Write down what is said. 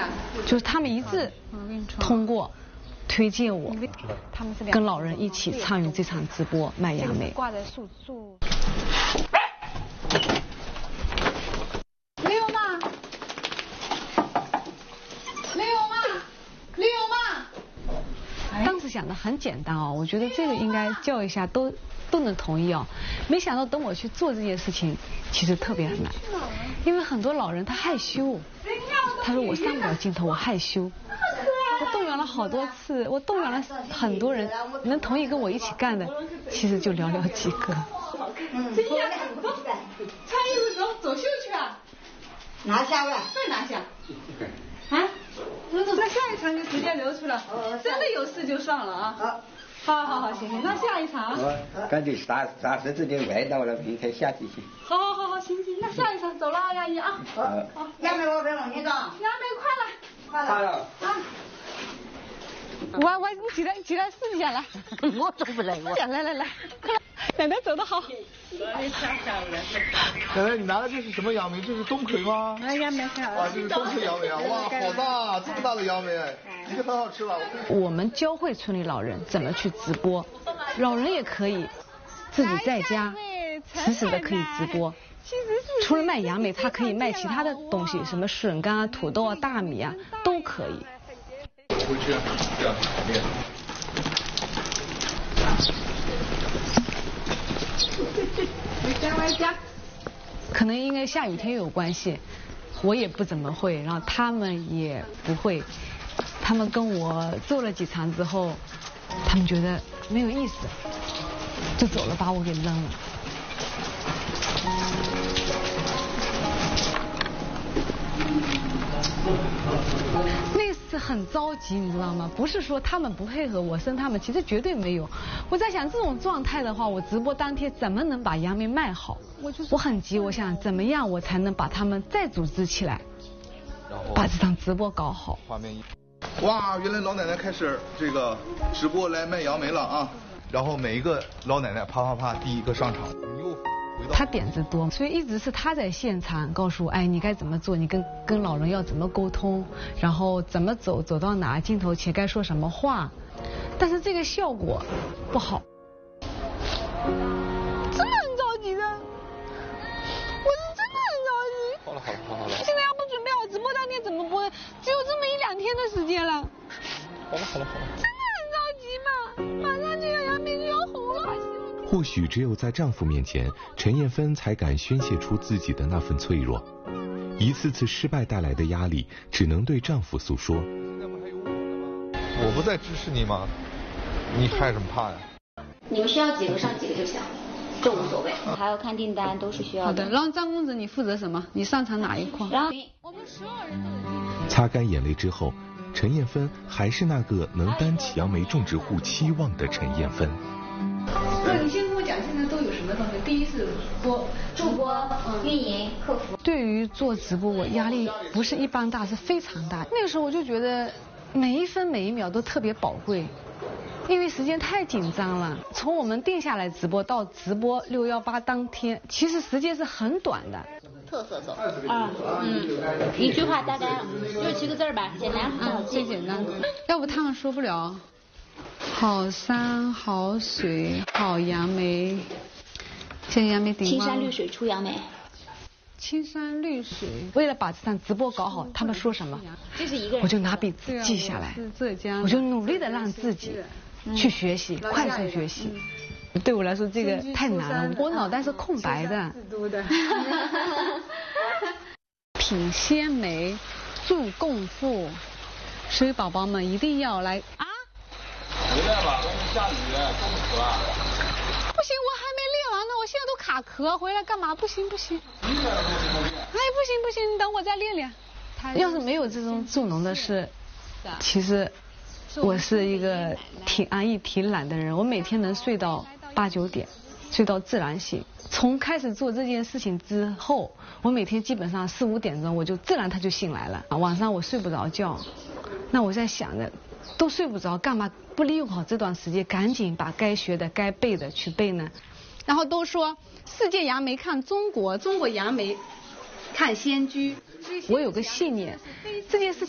就是他们一致通过推荐我跟老人一起参与这场直播卖杨梅。 挂在树。当时想的很简单哦，我觉得这个应该叫一下都能同意哦。没想到等我去做这件事情，其实特别难，因为很多老人他害羞，他说我上不了镜头，我害羞。我动员了好多次，我动员了很多人，能同意跟我一起干的，其实就寥寥几个。 这下穿衣服走秀去啊？ 拿下吧， 再拿下。啊？那下一场就直接流出了，真的有事就算了啊。好，行，那下一场。 感觉啥身子的歪到了，明天下去去。 好，行，那下一场走了啊，阿姨啊。 好，杨梅我别往你装。 杨梅快了。啊。 你起来试一下来。 我走不来，我。 来，奶奶走得好。 奶奶，你拿的这是什么杨梅？这是冬葵吗？ 杨梅好。 啊，这是冬葵杨梅啊！哇，好大，这么大的杨梅，一个很好吃了。 我们教会村里老人怎么去直播，老人也可以自己在家实时的可以直播。除了卖杨梅，他可以卖其他的东西，什么笋干啊、土豆啊、大米啊都可以。 回去这样练。 回家。 可能因为下雨天有关系，我也不怎么会，然后他们也不会。他们跟我做了几场之后，他们觉得没有意思，就走了，把我给扔了。那次很着急，你知道吗？不是说他们不配合我生他们，其实绝对没有。我在想，这种状态的话，我直播当天怎么能把杨梅卖好？我很急，我想怎么样我才能把他们再组织起来，把这场直播搞好。 画面哇，原来老奶奶开始这个直播来卖杨梅了啊！然后每一个老奶奶啪，第一个上场。 他点子多，所以一直是他在现场告诉我，哎，你该怎么做，你跟老人要怎么沟通，然后怎么走到哪，镜头前该说什么话，但是这个效果不好。真的很着急的，我是真的很着急。 好了。 现在要不准备好直播当天怎么播？只有这么1-2天的时间了。 好了。 真的很着急嘛，马上这个杨梅就要红了。 或许只有在丈夫面前，陈艳芬才敢宣泄出自己的那份脆弱。一次次失败带来的压力，只能对丈夫诉说。 我不在支持你吗？你害什么怕呀？ 你们需要几个上几个就行，这无所谓。还要看订单，都是需要的。 好的，然后张公子你负责什么？你擅长哪一块？ 然后我们12人都有。 擦干眼泪之后，陈艳芬还是那个能担起杨梅种植户期望的陈艳芬。 那你先跟我讲，现在都有什么东西？第一是主播、运营、客服。 对于做直播，我压力不是一般大，是非常大。那个时候我就觉得每一分每一秒都特别宝贵，因为时间太紧张了。从我们定下来直播到直播618当天，其实时间是很短的。 特色走一句话大概6-7个字吧，简单。 最简单。要不他们说不了。好山好水好杨梅，现在杨梅顶青山绿水出杨梅。 青山绿水，为了把这场直播搞好，他们说什么，我就拿笔记下来，我就努力的让自己去学习，快速学习。对我来说这个太难了，我脑袋是空白的。品鲜梅，助共富，所以宝宝们一定要来啊！ 回来吧，外面下雨，冻死了。 不行，我还没练完呢，我现在都卡壳，回来干嘛？不行。哎，不行，你等我再练练。要是没有这种助农的事，其实我是一个挺安逸、挺懒的人，我每天能睡到8、9点，睡到自然醒。从开始做这件事情之后，我每天基本上4、5点钟我就自然他就醒来了。晚上我睡不着觉，那我在想着，都睡不着，干嘛不利用好这段时间，赶紧把该学的、该背的去背呢？然后都说世界杨梅看中国，中国杨梅看仙居。我有个信念，这件事情。